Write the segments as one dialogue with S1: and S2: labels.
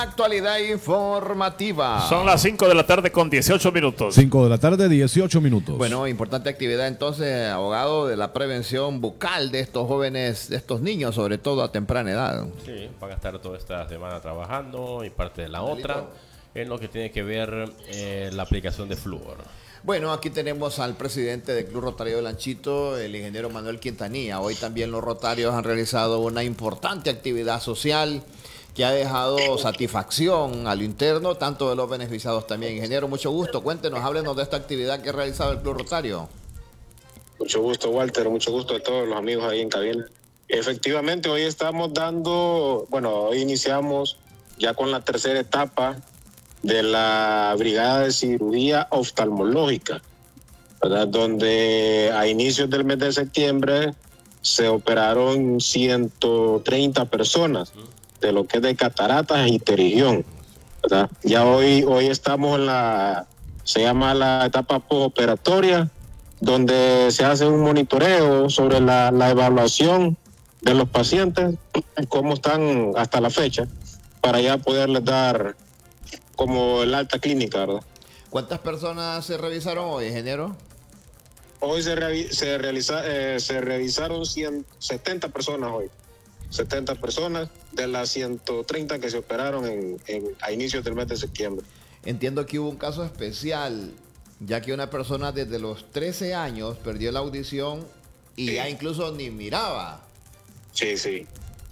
S1: Actualidad informativa.
S2: Son las 5 de la tarde con 18 minutos.
S3: 5 de la tarde, 18 minutos.
S1: Bueno, importante actividad entonces, abogado, de la prevención bucal de estos jóvenes, de estos niños, sobre todo a temprana edad.
S4: Sí, van a estar toda esta semana trabajando y parte de la otra en lo que tiene que ver la aplicación de flúor.
S1: Bueno, aquí tenemos al presidente del Club Rotario de Lanchito, el ingeniero Manuel Quintanilla. Hoy también los rotarios han realizado una importante actividad social que ha dejado satisfacción a lo interno, tanto de los beneficiados también. Ingeniero, mucho gusto. Cuéntenos, háblenos de esta actividad que ha realizado el Club Rotario.
S5: Mucho gusto, Walter. Mucho gusto a todos los amigos ahí en cabina. Efectivamente, hoy estamos hoy iniciamos ya con la tercera etapa de la Brigada de Cirugía Oftalmológica, ¿verdad? Donde a inicios del mes de septiembre se operaron 130 personas de lo que es de cataratas y pterigión, ¿verdad? Ya hoy estamos se llama la etapa postoperatoria, donde se hace un monitoreo sobre la evaluación de los pacientes, cómo están hasta la fecha, para ya poderles dar como el alta clínica, ¿verdad?
S1: ¿Cuántas personas se revisaron hoy, ingeniero?
S5: Hoy se revisaron 170 personas hoy. 70 personas de las 130 que se operaron a inicios del mes de septiembre.
S1: Entiendo que hubo un caso especial, ya que una persona desde los 13 años perdió la audición y
S5: sí,
S1: ya incluso ni miraba.
S5: Sí. Sí,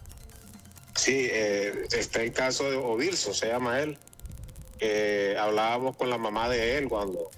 S5: está el caso de Ovilso, se llama él. Hablábamos con la mamá de él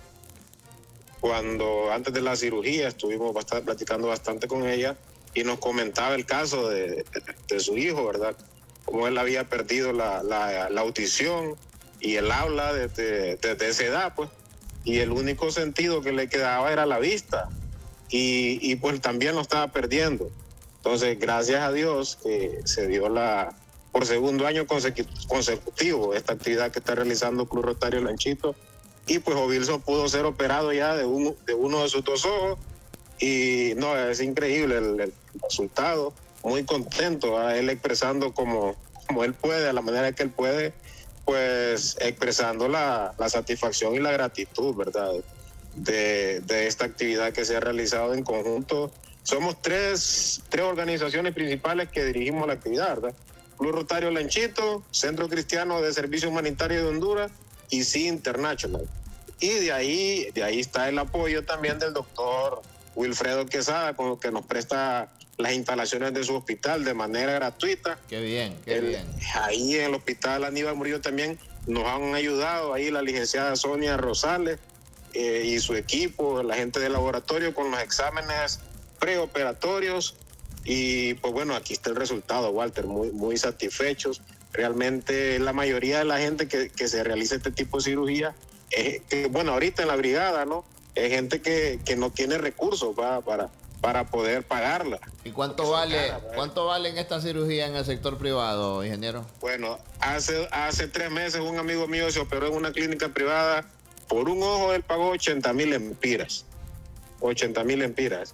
S5: cuando antes de la cirugía estuvimos platicando bastante con ella, y nos comentaba el caso de su hijo, ¿verdad? Como él había perdido la audición y el habla desde esa edad, pues, y el único sentido que le quedaba era la vista, y pues también lo estaba perdiendo. Entonces, gracias a Dios que se dio por segundo año consecutivo esta actividad que está realizando Club Rotario Lanchito, y pues Ovilso pudo ser operado ya de uno de sus dos ojos. Y no, es increíble el resultado, muy contento, ¿verdad? Él expresando como él puede, a la manera que él puede, pues expresando la satisfacción y la gratitud, ¿verdad? De esta actividad que se ha realizado en conjunto. Somos tres organizaciones principales que dirigimos la actividad, ¿verdad? Club Rotario Lanchito, Centro Cristiano de Servicio Humanitario de Honduras y Sí International. Y de ahí está el apoyo también del doctor Wilfredo Quesada, con lo que nos presta las instalaciones de su hospital de manera gratuita.
S1: Qué bien, qué bien.
S5: Ahí en el hospital Aníbal Murillo también nos han ayudado, ahí la licenciada Sonia Rosales y su equipo, la gente del laboratorio, con los exámenes preoperatorios. Y pues bueno, aquí está el resultado, Walter, muy satisfechos. Realmente la mayoría de la gente que se realiza este tipo de cirugía, ahorita en la brigada, ¿no? Es gente que no tiene recursos para poder pagarla.
S1: ¿Y cuánto vale en esta cirugía en el sector privado, ingeniero?
S5: Bueno, hace 3 meses un amigo mío se operó en una clínica privada. Por un ojo él pagó 80,000 empiras. 80,000 empiras.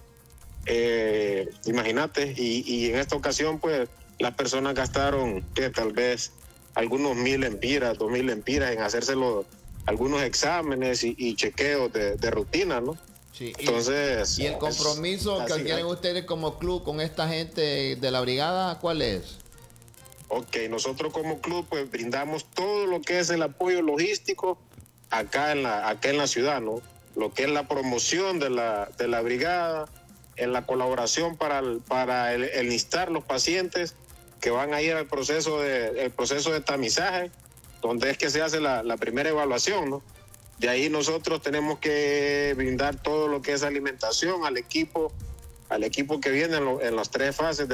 S5: Imagínate, y en esta ocasión pues las personas gastaron tal vez algunos 1,000 empiras, 2,000 empiras en hacérselo algunos exámenes y chequeos de rutina, ¿no?
S1: Sí.
S5: Entonces,
S1: ¿Y el compromiso que tienen ustedes como club con esta gente de la brigada, cuál es?
S5: Ok, nosotros como club pues brindamos todo lo que es el apoyo logístico acá en la ciudad, ¿no? Lo que es la promoción de la brigada, en la colaboración para enlistar los pacientes que van a ir al proceso de tamizaje, donde es que se hace la primera evaluación, ¿no? De ahí nosotros tenemos que brindar todo lo que es alimentación al equipo que viene en las 3 fases de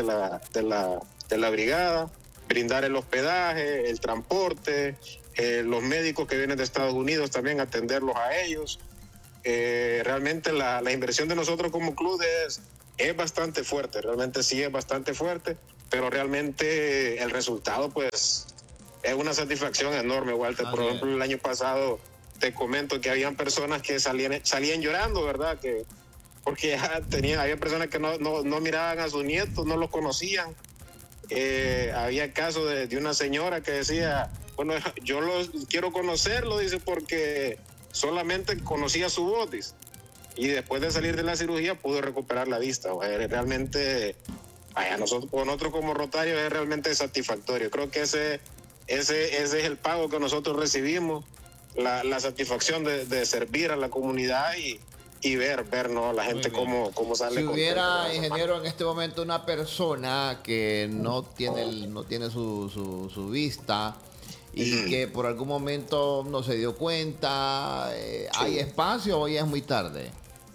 S5: la brigada, brindar el hospedaje, el transporte, los médicos que vienen de Estados Unidos también atenderlos a ellos. Realmente la inversión de nosotros como club es bastante fuerte, realmente sí es bastante fuerte, pero realmente el resultado pues es una satisfacción enorme, Walter. Por ejemplo, el año pasado te comento que habían personas que salían llorando, ¿verdad? Porque ya había personas que no miraban a sus nietos, no los conocían. Había casos de una señora que decía, Bueno, yo quiero conocerlo, dice, porque solamente conocía su voz, dice. Y después de salir de la cirugía pudo recuperar la vista. Realmente, nosotros como Rotarios es realmente satisfactorio. Creo que ese es el pago que nosotros recibimos, la satisfacción de servir a la comunidad y ver, ¿no? La gente cómo sale.
S1: Si hubiera, ingeniero, en este momento una persona que no tiene su vista y que por algún momento no se dio cuenta, ¿hay espacio o ya es muy tarde?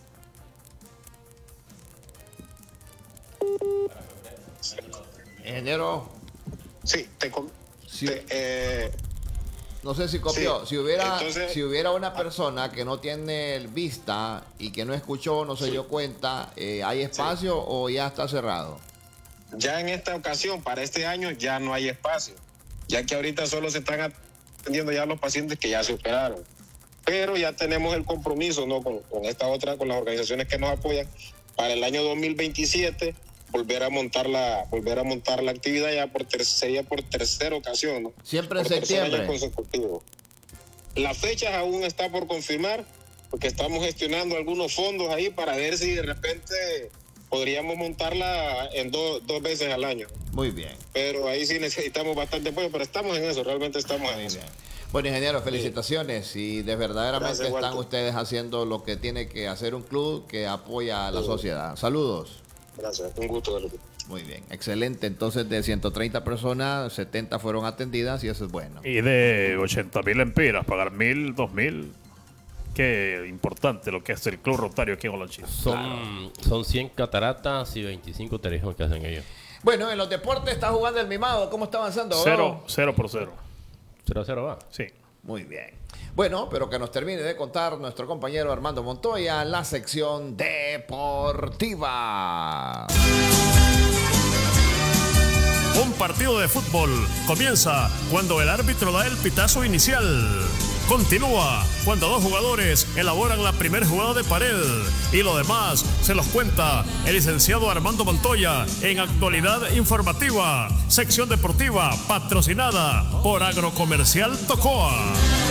S1: Ingeniero.
S5: Sí,
S1: no sé si copió.
S5: Sí.
S1: Si hubiera una persona que no tiene vista y que no escuchó, no se dio cuenta, ¿hay espacio o ya está cerrado?
S5: Ya en esta ocasión, para este año, ya no hay espacio, ya que ahorita solo se están atendiendo ya los pacientes que ya se operaron. Pero ya tenemos el compromiso, ¿no? Con las organizaciones que nos apoyan, para el año 2027 volver a montar la actividad ya sería por tercera ocasión, ¿no?
S1: Siempre en septiembre.
S5: La fecha aún está por confirmar, porque estamos gestionando algunos fondos ahí para ver si de repente podríamos montarla en dos veces al año.
S1: Muy bien.
S5: Pero ahí sí necesitamos bastante apoyo, pero estamos en eso, realmente estamos en eso.
S1: Bien. Bueno, ingeniero, felicitaciones. Y verdaderamente
S5: Gracias,
S1: están ustedes haciendo lo que tiene que hacer un club que apoya a la sociedad. Saludos.
S5: Gracias, un gusto verlo.
S1: Muy bien, excelente. Entonces, de 130 personas, 70 fueron atendidas y eso es bueno.
S2: Y de 80.000 empiras, pagar 1.000, 2.000. Qué importante lo que es el Club Rotario aquí en Olanchito.
S4: Son 100 cataratas y 25 teléfonos que hacen ellos.
S1: Bueno, en los deportes está jugando el Mimado. ¿Cómo está avanzando?
S2: 0 por 0.
S4: 0-0 va.
S2: Sí.
S1: Muy bien. Bueno, pero que nos termine de contar nuestro compañero Armando Montoya la sección deportiva.
S2: Un partido de fútbol comienza cuando el árbitro da el pitazo inicial. Continúa cuando dos jugadores elaboran la primera jugada de pared. Y lo demás se los cuenta el licenciado Armando Montoya en Actualidad Informativa, sección deportiva patrocinada por Agrocomercial Tocoa.